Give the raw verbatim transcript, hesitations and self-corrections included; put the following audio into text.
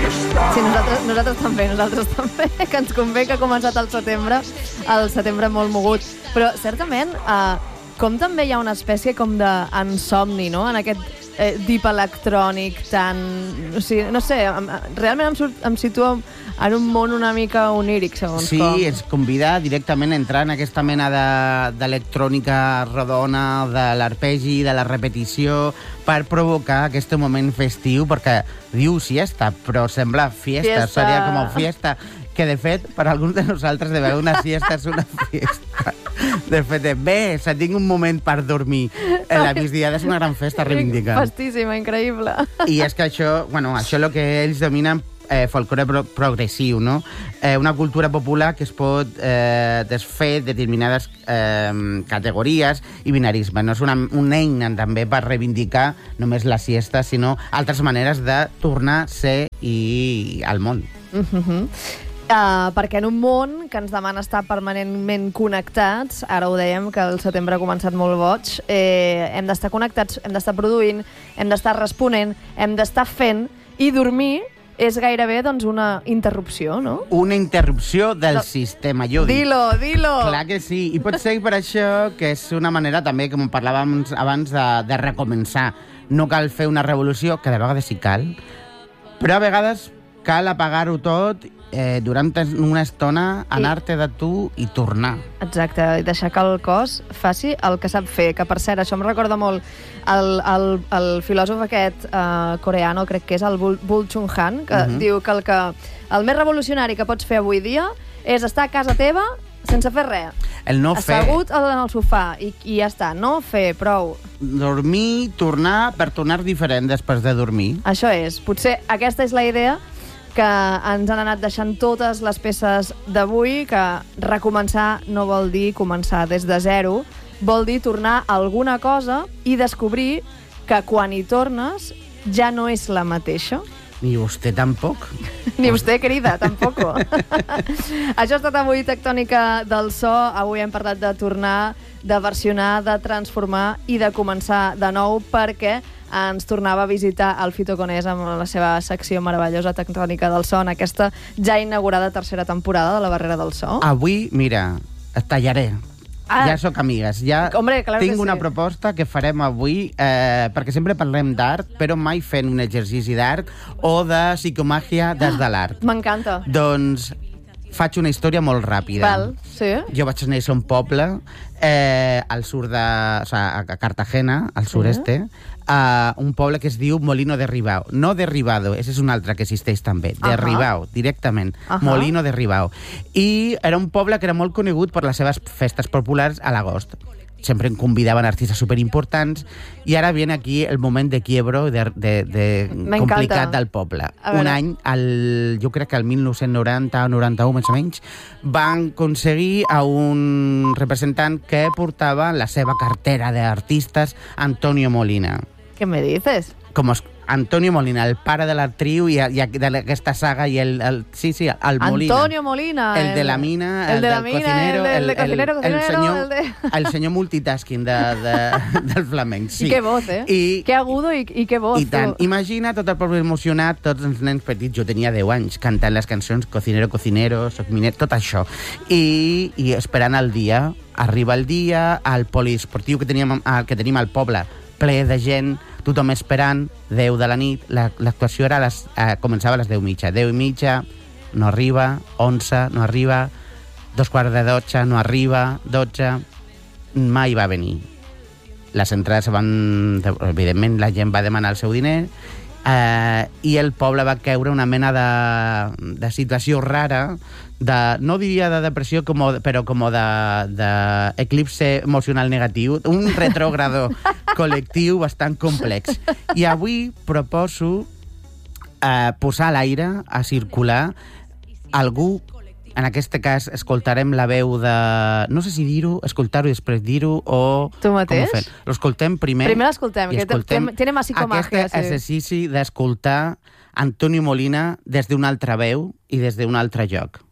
Sí, nosaltres, nosaltres també, nosaltres també, que ens convé que ha començat el setembre, el setembre molt mogut. Però, certament, eh, com també hi ha una espècie com d'ensomni, no?, en aquest eh, deep electrònic tan... O sigui, no sé, em, realment em, surt, em situo en un món una mica oníric, segons sí, com. Sí, ens convida directament a entrar en aquesta mena d'electrònica de, rodona, de l'arpegi, de la repetició, per provocar aquest moment festiu, perquè diu siesta, però sembla fiesta, fiesta. Seria com fiesta, que de fet, per alguns de nosaltres, de veure una siesta és una fiesta. De fet, bé, se tinc un moment per dormir. La migdiada és una gran festa reivindicar. Festíssima, increïble. I és que això, bueno, això és el que ells dominen Eh, folklore pro progressiu, no? Eh, una cultura popular que es pot eh, desfer de determinades eh, categories i binarisme. No és una, una eina també per reivindicar només la siesta, sinó altres maneres de tornar a ser i al món. Uh-huh. Uh, perquè en un món que ens demana estar permanentment connectats, ara ho dèiem, que el setembre ha començat molt boig, eh, hem d'estar connectats, hem d'estar produint, hem d'estar responent, hem d'estar fent, i dormir és gairebé doncs, una interrupció, no? Una interrupció del no. sistema, jo dic. Dilo, dilo! Clar que sí, i pot ser per això que és una manera també, com parlàvem abans, de, de recomençar. No cal fer una revolució, que de vegades sí cal, però a vegades cal apagar-ho tot eh, durant una estona, anar-te de tu i tornar. Exacte, i deixar que el cos faci el que sap fer, que per cert, això em recorda molt el, el, el filòsof aquest eh, coreano, crec que és el Bul, Bul Chung Han, que uh-huh. diu que el, que el més revolucionari que pots fer avui dia és estar a casa teva sense fer res. El no fer. Assegut en el sofà i, i ja està, no fer, prou. Dormir, tornar, per tornar diferent després de dormir. Això és, potser aquesta és la idea que ens han anat deixant totes les peces d'avui, que recomençar no vol dir començar des de zero, vol dir tornar a alguna cosa i descobrir que quan hi tornes ja no és la mateixa. Ni vostè tampoc. Ni vostè, querida, tampoc. Això ha estat avui Tectònica del So. Avui hem parlat de tornar, de versionar, de transformar i de començar de nou, perquè ens tornava a visitar el Fito Conés amb la seva secció meravellosa Tectònica del So en aquesta ja inaugurada tercera temporada de la Barrera del So. Avui, mira, et tallaré. Ah. Ja sóc amigues. Ja Hombre, claro tinc que una sí. proposta que farem avui, eh, perquè sempre parlem d'art, però mai fent un exercici d'art o de psicomàgia des de l'art. M'encanta. Doncs faig una història molt ràpida. Val, sí. Jo vaig néixer a un poble eh, al sud de... O sigui, a Cartagena, al sí. sureste, a un poble que es diu Molino de Ribao. No de Ribado, ese és un altre que existeix també. De uh -huh. Ribao, directament. Uh -huh. Molino de Ribao. I era un poble que era molt conegut per les seves festes populars a l'agost. Sempre em convidaven artistes superimportants i ara viene aquí el moment de quiebro de, de, de complicat del poble. Un any, el, jo crec que el mil nou-cents noranta o noranta-u més o menys, van aconseguir a un representant que portava la seva cartera d'artistes, Antonio Molina. Què me dices? Com es, Antonio Molina, el pare de l'actriu i, i d'aquesta saga, i el, el sí, sí, el Molina. Antonio Molina. El, el de la mina, el, el de la del mina, cocinero, el, de, el, cocinero, el, cocinero, el senyor, el, de... el senyor multitasking de, de, del flamenc. Sí. I que voz, eh? I, que agudo i, i que voz. I tant. Tu. Imagina tot el poble emocionat, tots els nens petits, jo tenia deu anys, cantant les cançons Cocinero, cocinero, soc miner, tot això. I, i esperant el dia, arriba el dia, al poliesportiu que teníem, que tenim al poble, ple de gent, tothom esperant, deu de la nit, l'actuació era a les, eh, començava a les deu mitja. deu i mitja, no arriba, onze, no arriba, dos quarts de dotze, no arriba, dotze, mai va venir. Les entrades van... Evidentment, la gent va demanar el seu diner eh, i el poble va caure una mena de, de situació rara, de, no diria de depressió, com, però com d'eclipse emocional negatiu, un retrògrado col·lectiu bastant complex. I avui proposo eh, posar a l'aire, a circular, algú, en aquest cas escoltarem la veu de... No sé si dir-ho, escoltar-ho i després dir-ho, o... Tu mateix? L'escoltem primer. Primer l'escoltem, que escoltem tiene más psicomàgia. Aquest sí. exercici d'escoltar Antonio Molina des d'una altra veu i des d'un altre lloc.